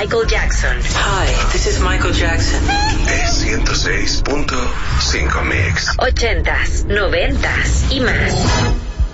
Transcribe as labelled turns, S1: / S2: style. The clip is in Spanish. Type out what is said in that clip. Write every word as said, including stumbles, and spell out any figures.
S1: Michael Jackson.
S2: Hi, this is Michael Jackson.
S3: Es ciento seis punto cinco Mix.
S1: Ochentas, noventas y más.